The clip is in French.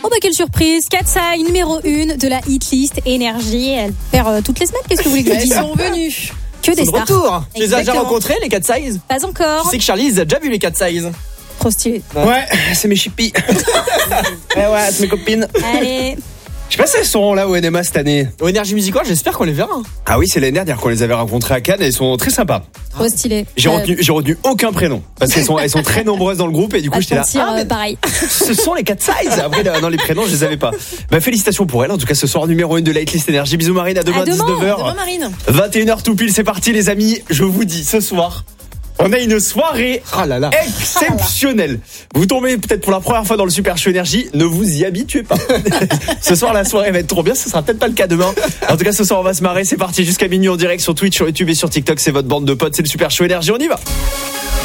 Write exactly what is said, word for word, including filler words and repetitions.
Oh bah quelle surprise, Katsai, numéro un de la hitlist Énergie. Elle perd euh, toutes les semaines, qu'est-ce que vous voulez que je vous Elles dise? sont venues. Que des Ils sont de stars. retour. Tu les as déjà Exactement. rencontrés, les Cat Size? Pas encore. Tu sais que Charlie les a déjà vu, les Cat Size. Trop stylé. Ouais, c'est mes chippies. ouais, ouais, c'est mes copines. Allez. Je sais pas si elles seront là au N M A cette année. Au Énergie Musical, j'espère qu'on les verra. Ah oui, c'est l'année dernière qu'on les avait rencontrées à Cannes et elles sont très sympas. Trop stylé. J'ai Euh, retenu, j'ai retenu aucun prénom parce qu'elles sont, elles sont très nombreuses dans le groupe et du pas coup de j'étais là. mentir, Ah, euh, mais pareil. ce sont les Cat Size. Après, dans les prénoms, je les avais pas. Bah, félicitations pour elles. En tout cas, ce soir, numéro un de la hitlist Énergie. Bisous Marine, à demain, À demain. dix-neuf heures. Demain, Marine. vingt et une heures tout pile, c'est parti les amis. Je vous dis, ce soir, on a une soirée Ah là là. exceptionnelle. Vous tombez peut-être pour la première fois dans le Super Show Énergie, ne vous y habituez pas. Ce soir, la soirée va être trop bien, ce sera peut-être pas le cas demain. En tout cas, ce soir, on va se marrer. C'est parti jusqu'à minuit en direct sur Twitch, sur YouTube et sur TikTok. C'est votre bande de potes, c'est le Super Show Énergie, on y va.